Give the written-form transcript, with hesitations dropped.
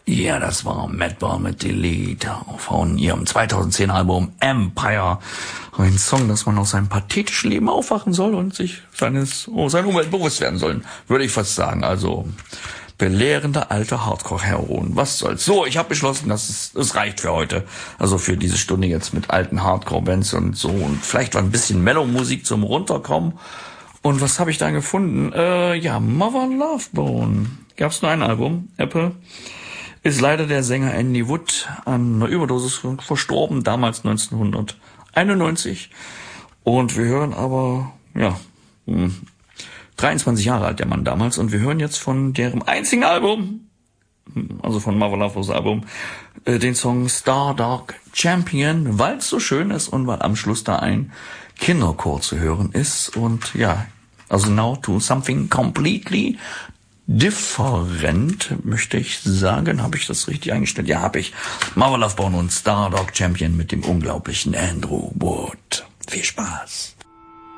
Ja, das war Madball mit Delete von ihrem 2010 Album Empire. Ein Song, dass man aus seinem pathetischen Leben aufwachen soll und sich seiner Umwelt bewusst werden soll, würde ich fast sagen. Also belehrender alter Hardcore-Heroen. Was soll's? So, ich habe beschlossen, dass es reicht für heute. Also für diese Stunde jetzt mit alten Hardcore-Bands und so. Und vielleicht war ein bisschen Mellow-Musik zum Runterkommen. Und was habe ich da gefunden? Mother Love Bone. Gab's nur ein Album, Apple. Ist leider der Sänger Andy Wood an einer Überdosis verstorben, damals 1991. Und wir hören aber, 23 Jahre alt der Mann damals. Und wir hören jetzt von deren einzigen Album, also von Mother Love Bone's Album, den Song Stardog Champion, weil es so schön ist und weil am Schluss da ein Kinderchor zu hören ist. Und ja, also now to something completely different, möchte ich sagen. Habe ich das richtig eingestellt? Ja, habe ich. Mother Love Bone und Stardog Champion mit dem unglaublichen Andrew Wood. Viel Spaß.